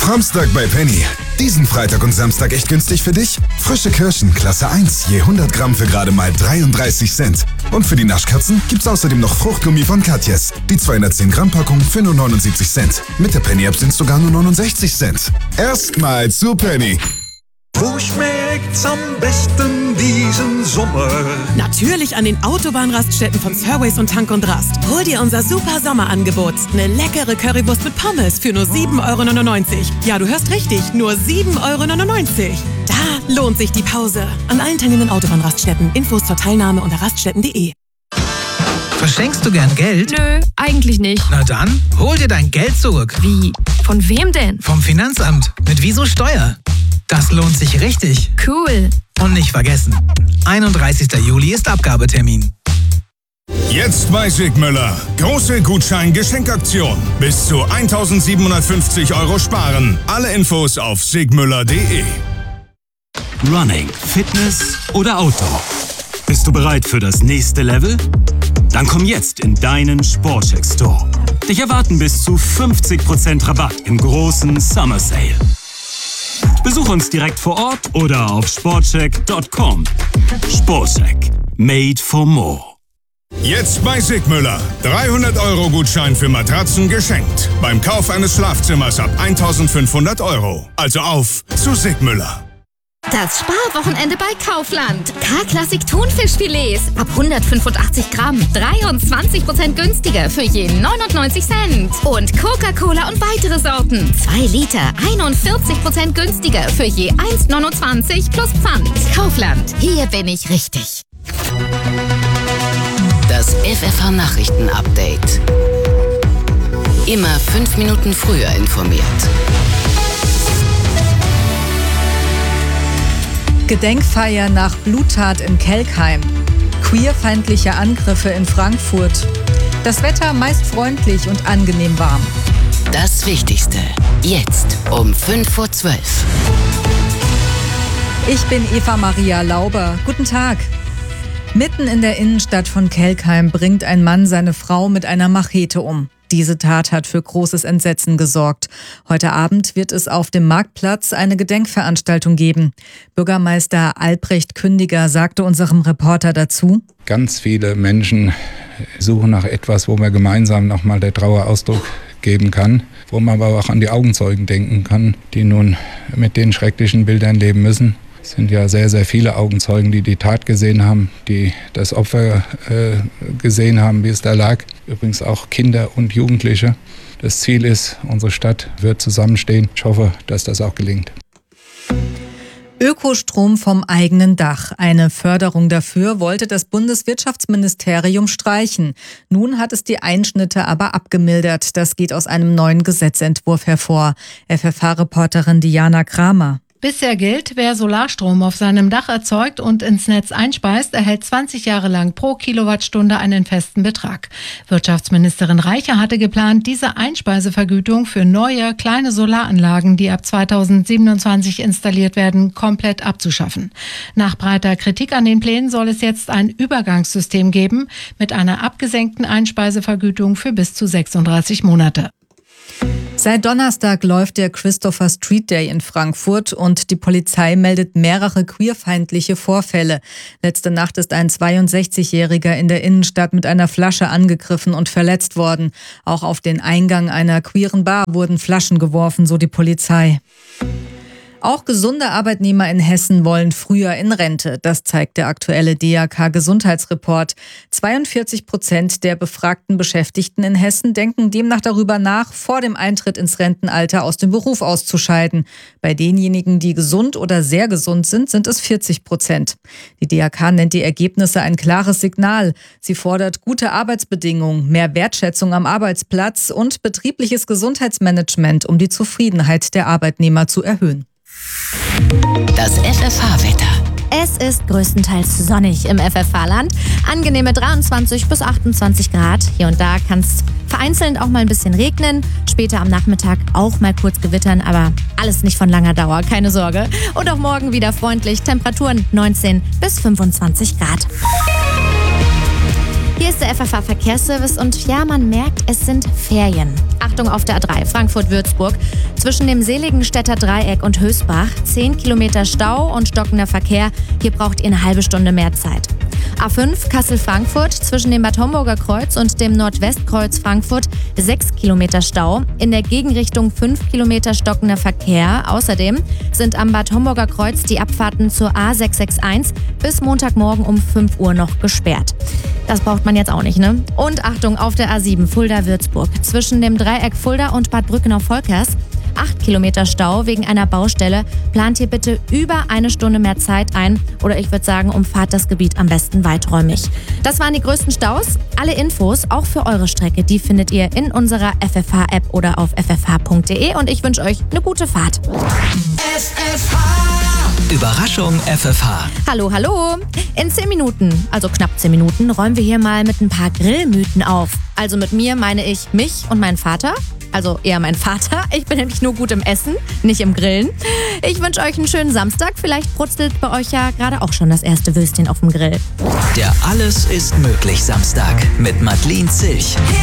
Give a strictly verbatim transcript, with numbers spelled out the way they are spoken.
Framstag bei Penny. Diesen Freitag und Samstag echt günstig für dich? Frische Kirschen, Klasse eins, je hundert Gramm für gerade mal dreiunddreißig Cent. Und für die Naschkatzen gibt's außerdem noch Fruchtgummi von Katjes. Die zweihundertzehn Gramm Packung für nur neunundsiebzig Cent. Mit der Penny-App sind's sogar nur neunundsechzig Cent. Erstmal zu Penny. Wo schmeckt's am besten diesen Sommer? Natürlich an den Autobahnraststätten von Surways und Tank und Rast. Hol dir unser super Sommerangebot. Eine leckere Currywurst mit Pommes für nur sieben Euro neunundneunzig. Ja, du hörst richtig, nur sieben Euro neunundneunzig. Da lohnt sich die Pause. An allen teilnehmenden Autobahnraststätten. Infos zur Teilnahme unter raststätten punkt de. Verschenkst du gern Geld? Nö, eigentlich nicht. Na dann, hol dir dein Geld zurück. Wie? Von wem denn? Vom Finanzamt. Mit Wieso Steuer. Das lohnt sich richtig. Cool. Und nicht vergessen, einunddreißigster Juli ist Abgabetermin. Jetzt bei Sigmüller. Große Gutschein-Geschenkaktion. Bis zu eintausendsiebenhundertfünfzig Euro sparen. Alle Infos auf sigmüller punkt de. Running, Fitness oder Outdoor? Bist du bereit für das nächste Level? Dann komm jetzt in deinen Sportcheck Store. Dich erwarten bis zu fünfzig Prozent Rabatt im großen Summer Sale. Besuch uns direkt vor Ort oder auf sportcheck punkt com. Sportcheck. Made for more. Jetzt bei Sigmüller. dreihundert Euro Gutschein für Matratzen geschenkt. Beim Kauf eines Schlafzimmers ab eintausendfünfhundert Euro. Also auf zu Sigmüller. Das Sparwochenende bei Kaufland. K-Klassik Thunfischfilets ab hundertfünfundachtzig Gramm. dreiundzwanzig Prozent günstiger für je neunundneunzig Cent. Und Coca-Cola und weitere Sorten. zwei Liter, einundvierzig Prozent günstiger für je eins neunundzwanzig plus Pfand. Kaufland, hier bin ich richtig. Das F F H-Nachrichten-Update. Immer fünf Minuten früher informiert. Gedenkfeier nach Bluttat in Kelkheim. Queerfeindliche Angriffe in Frankfurt. Das Wetter meist freundlich und angenehm warm. Das Wichtigste. Jetzt um fünf vor zwölf. Ich bin Eva Maria Lauber. Guten Tag. Mitten in der Innenstadt von Kelkheim bringt ein Mann seine Frau mit einer Machete um. Diese Tat hat für großes Entsetzen gesorgt. Heute Abend wird es auf dem Marktplatz eine Gedenkveranstaltung geben. Bürgermeister Albrecht Kündiger sagte unserem Reporter dazu: Ganz viele Menschen suchen nach etwas, wo man gemeinsam nochmal der Trauer Ausdruck geben kann, wo man aber auch an die Augenzeugen denken kann, die nun mit den schrecklichen Bildern leben müssen. Es sind ja sehr, sehr viele Augenzeugen, die die Tat gesehen haben, die das Opfer äh, gesehen haben, wie es da lag. Übrigens auch Kinder und Jugendliche. Das Ziel ist, unsere Stadt wird zusammenstehen. Ich hoffe, dass das auch gelingt. Ökostrom vom eigenen Dach. Eine Förderung dafür wollte das Bundeswirtschaftsministerium streichen. Nun hat es die Einschnitte aber abgemildert. Das geht aus einem neuen Gesetzentwurf hervor. F F H-Reporterin Diana Kramer. Bisher gilt, wer Solarstrom auf seinem Dach erzeugt und ins Netz einspeist, erhält zwanzig Jahre lang pro Kilowattstunde einen festen Betrag. Wirtschaftsministerin Reiche hatte geplant, diese Einspeisevergütung für neue, kleine Solaranlagen, die ab zweitausendsiebenundzwanzig installiert werden, komplett abzuschaffen. Nach breiter Kritik an den Plänen soll es jetzt ein Übergangssystem geben mit einer abgesenkten Einspeisevergütung für bis zu sechsunddreißig Monate. Seit Donnerstag läuft der Christopher Street Day in Frankfurt und die Polizei meldet mehrere queerfeindliche Vorfälle. Letzte Nacht ist ein zweiundsechzigjähriger in der Innenstadt mit einer Flasche angegriffen und verletzt worden. Auch auf den Eingang einer queeren Bar wurden Flaschen geworfen, so die Polizei. Auch gesunde Arbeitnehmer in Hessen wollen früher in Rente. Das zeigt der aktuelle D A K-Gesundheitsreport. zweiundvierzig Prozent der befragten Beschäftigten in Hessen denken demnach darüber nach, vor dem Eintritt ins Rentenalter aus dem Beruf auszuscheiden. Bei denjenigen, die gesund oder sehr gesund sind, sind es vierzig Prozent. Die D A K nennt die Ergebnisse ein klares Signal. Sie fordert gute Arbeitsbedingungen, mehr Wertschätzung am Arbeitsplatz und betriebliches Gesundheitsmanagement, um die Zufriedenheit der Arbeitnehmer zu erhöhen. Das F F H-Wetter. Es ist größtenteils sonnig im F F H-Land. Angenehme dreiundzwanzig bis achtundzwanzig Grad. Hier und da kann es vereinzelt auch mal ein bisschen regnen. Später am Nachmittag auch mal kurz gewittern, aber alles nicht von langer Dauer, keine Sorge. Und auch morgen wieder freundlich. Temperaturen neunzehn bis fünfundzwanzig Grad. Hier ist der F F H-Verkehrsservice und ja, man merkt, es sind Ferien. Achtung auf der A drei, Frankfurt-Würzburg. Zwischen dem Seligenstädter Dreieck und Hösbach zehn Kilometer Stau und stockender Verkehr. Hier braucht ihr eine halbe Stunde mehr Zeit. A fünf, Kassel-Frankfurt. Zwischen dem Bad Homburger Kreuz und dem Nordwestkreuz Frankfurt sechs Kilometer Stau. In der Gegenrichtung fünf Kilometer stockender Verkehr. Außerdem sind am Bad Homburger Kreuz die Abfahrten zur A sechs sechs eins bis Montagmorgen um fünf Uhr noch gesperrt. Das braucht man jetzt auch nicht, ne? Und Achtung auf der A sieben, Fulda-Würzburg. Zwischen dem Dreieck Fulda und Bad Brückenau-Volkers acht Kilometer Stau wegen einer Baustelle. Plant hier bitte über eine Stunde mehr Zeit ein oder ich würde sagen, umfahrt das Gebiet am besten weiträumig. Das waren die größten Staus. Alle Infos, auch für eure Strecke, die findet ihr in unserer F F H-App oder auf f f h punkt d e und ich wünsche euch eine gute Fahrt. F F H. Überraschung F F H. Hallo, hallo. In zehn Minuten, also knapp zehn Minuten, räumen wir hier mal mit ein paar Grillmythen auf. Also mit mir meine ich mich und meinen Vater. Also eher mein Vater. Ich bin nämlich nur gut im Essen, nicht im Grillen. Ich wünsche euch einen schönen Samstag. Vielleicht brutzelt bei euch ja gerade auch schon das erste Würstchen auf dem Grill. Der Alles ist möglich Samstag mit Madeleine Zilch.